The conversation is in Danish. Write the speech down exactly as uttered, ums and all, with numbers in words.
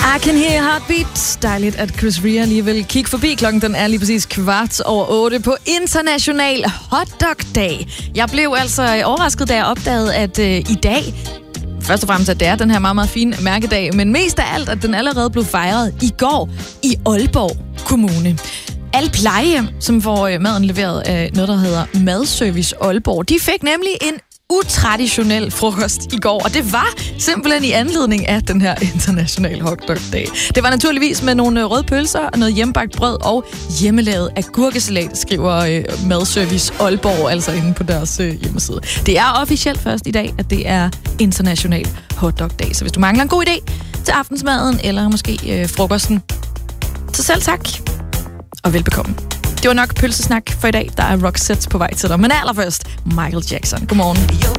I can hear heartbeat. Dejligt, at Chris Rea lige vil kigge forbi. Klokken den er lige præcis kvart over otte på International Hotdog-dag. Jeg blev altså overrasket, da jeg opdagede, at øh, i dag, først og fremmest, at det er den her meget, meget fine mærkedag, men mest af alt, at den allerede blev fejret i går i Aalborg Kommune. Alle plejehjem, som får maden leveret af noget, der hedder Madservice Aalborg, de fik nemlig en utraditionel frokost i går, og det var simpelthen i anledning af den her International Hotdog-dag. Det var naturligvis med nogle røde pølser, noget hjemmebagt brød og hjemmelavet agurkesalat, skriver øh, Madservice Aalborg, altså inde på deres øh, hjemmeside. Det er officielt først i dag, at det er International Hotdog-dag, så hvis du mangler en god idé til aftensmaden eller måske øh, frokosten, så selv tak og velbekomme. Det var nok pølsesnak for i dag. Der er Roxette på vej til dig. Men allerførst, Michael Jackson. Godmorgen.